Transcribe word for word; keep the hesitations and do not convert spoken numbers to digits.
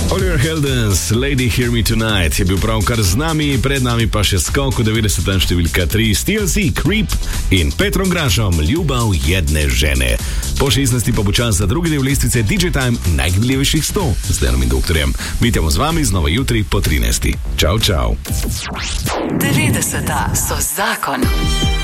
Oliver Heldens, Lady Hear Me Tonight je bil pravkar z nami, pred nami pa še skok v devetdesetem številka tri s T L C, Creep in Petrom Grašom, Ljubav jedne žene. Po šestnajsti pa bo čas za drugi del lestvice D J Time najgledljivejših sto z Denom in doktorjem. Mi temo z vami znova jutri po trinajsti. Čau, čau. devetdeseta so zakon.